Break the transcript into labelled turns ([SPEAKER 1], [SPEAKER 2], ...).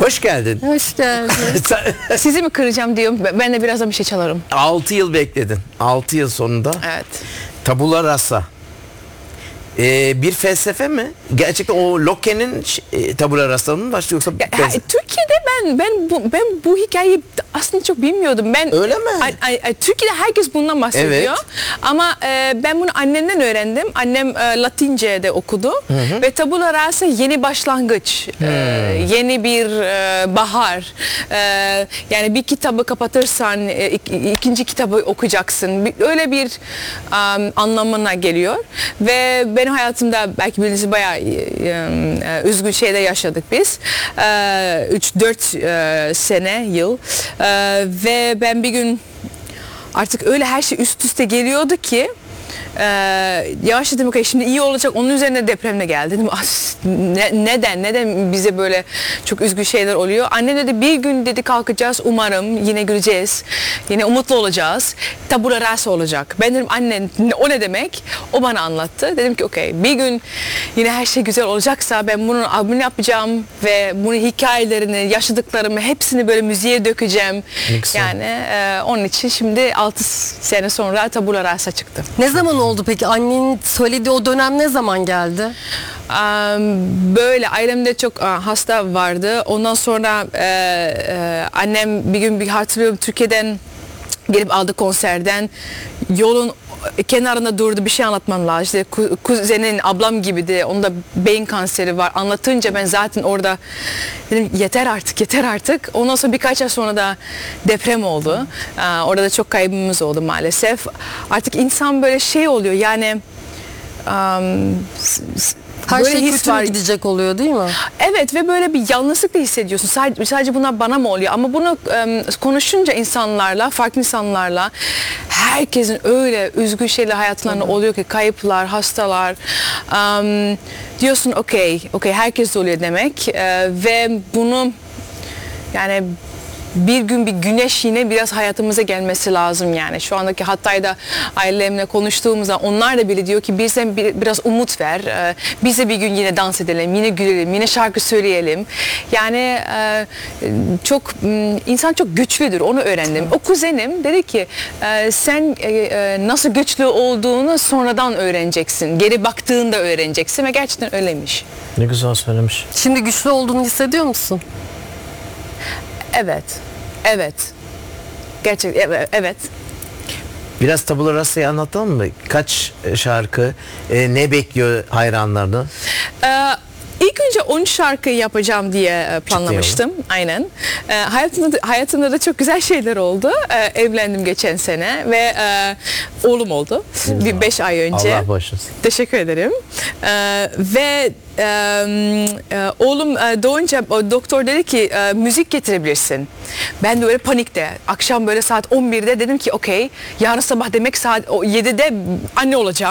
[SPEAKER 1] Hoş geldin.
[SPEAKER 2] Hoş geldin.
[SPEAKER 3] Sizi mi kıracağım diyorum. Ben de birazdan bir şey çalarım.
[SPEAKER 1] 6 yıl bekledin. 6 yıl sonunda.
[SPEAKER 3] Evet.
[SPEAKER 1] Tabula rasa. Bir felsefe mi? Gerçekten o Locke'nin tabula rasa'nın mı başlıyor yoksa?
[SPEAKER 3] Türkiye'de ben bu hikayeyi aslında çok bilmiyordum.
[SPEAKER 1] Öyle mi?
[SPEAKER 3] Türkiye'de herkes bundan bahsediyor.
[SPEAKER 1] Evet.
[SPEAKER 3] Ama ben bunu annemden öğrendim. Annem Latince'de okudu. Ve tabula rasa yeni başlangıç. Yeni bir bahar. Yani bir kitabı kapatırsan ikinci kitabı okuyacaksın. Öyle bir anlamına geliyor. Ve benim hayatımda belki birisi bayağı üzgün şeyde yaşadık biz. 3-4 sene, yıl. Ve ben bir gün artık öyle her şey üst üste geliyordu ki yavaş dedim okay, şimdi iyi olacak, onun üzerine depremle geldi dedim. Neden bize böyle çok üzgün şeyler oluyor? Annem dedi bir gün dedi kalkacağız, umarım yine güleceğiz, yine umutlu olacağız, tabula rasa olacak. Ben dedim anne o ne demek? O bana anlattı. Dedim ki okey, bir gün yine her şey güzel olacaksa ben bunun albümünü yapacağım ve bunun hikayelerini, yaşadıklarımı hepsini böyle müziğe dökeceğim. Yani onun için şimdi 6 sene sonra tabula rasa çıktı.
[SPEAKER 2] Ne zaman oldu peki? Annenin söylediği o dönem ne zaman geldi?
[SPEAKER 3] Böyle ailemde çok hasta vardı. Ondan sonra annem bir gün hatırlıyorum Türkiye'den gelip aldı konserden. Yolun kenarında durdu, bir şey anlatmam lazım. İşte kuzenin, ablam gibiydi. Onda beyin kanseri var. Anlatınca ben zaten orada dedim yeter artık. Ondan sonra birkaç ay sonra da deprem oldu. Orada da çok kaybımız oldu maalesef. Artık insan böyle şey oluyor yani
[SPEAKER 2] Her
[SPEAKER 3] böyle
[SPEAKER 2] şey
[SPEAKER 3] his
[SPEAKER 2] kötü
[SPEAKER 3] var.
[SPEAKER 2] gidecek oluyor değil mi?
[SPEAKER 3] Evet ve böyle bir yalnızlık da hissediyorsun. Sadece bunlar bana mı oluyor? Ama bunu konuşunca insanlarla, farklı insanlarla herkesin öyle üzgün şeyler hayatlarında oluyor ki kayıplar, hastalar. Diyorsun okey herkes oluyor demek ve bunu yani bir gün bir güneş yine biraz hayatımıza gelmesi lazım yani. Şu andaki Hatay'da ailemle konuştuğumuzda onlar da bile diyor ki bize biraz umut ver. Bize bir gün yine dans edelim, yine gülelim, yine şarkı söyleyelim. Yani çok insan çok güçlüdür, onu öğrendim. O kuzenim dedi ki sen nasıl güçlü olduğunu sonradan öğreneceksin. Geri baktığında öğreneceksin ve gerçekten öyleymiş.
[SPEAKER 1] Ne güzel söylemiş.
[SPEAKER 2] Şimdi güçlü olduğunu hissediyor musun?
[SPEAKER 3] Evet. Gerçekten evet.
[SPEAKER 1] Biraz tabula rasa'yı anlatalım mı? Kaç şarkı, ne bekliyor hayranlarını?
[SPEAKER 3] İlk önce 10 şarkı yapacağım diye planlamıştım. Aynen. Hayatımda da çok güzel şeyler oldu. Evlendim geçen sene ve oğlum oldu. Bir 5 ay önce.
[SPEAKER 1] Allah bağışlasın.
[SPEAKER 3] Teşekkür ederim. Ve oğlum doğunca doktor dedi ki müzik getirebilirsin. Ben de öyle panikte. Akşam böyle saat 11'de dedim ki okey, yarın sabah demek saat 7'de anne olacağım.